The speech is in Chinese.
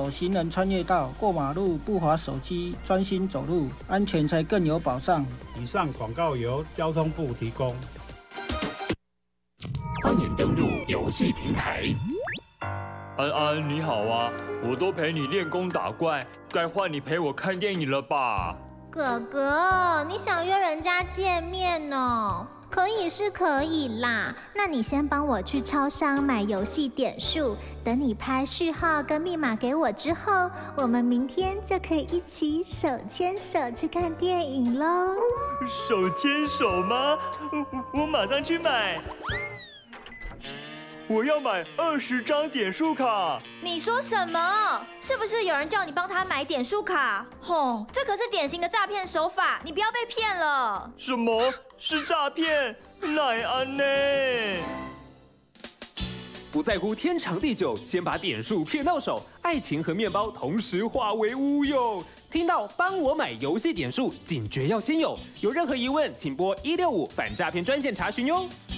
有行人穿越道，过马路不滑手机，专心走路，安全才更有保障。 以上广告由交通部提供。 欢迎登入游戏平台。 安安，你好啊！我都陪你练功打怪，该换你陪我看电影了吧？ 哥哥，你想约人家见面哦？可以是可以啦，那你先帮我去超商买游戏点数，等你拍序号跟密码给我之后，我们明天就可以一起手牵手去看电影喽。 手牵手吗？我马上去买。我要买20张点数卡。 你说什么？是不是有人叫你帮他买点数卡？吼，这可是典型的诈骗手法，你不要被骗了。 什么是诈骗？奈安呢？ 不在乎天长地久，先把点数骗到手，爱情和面包同时化为乌有。听到帮我买游戏点数，警觉要先有。有任何疑问，请拨165反诈骗专线查询哟。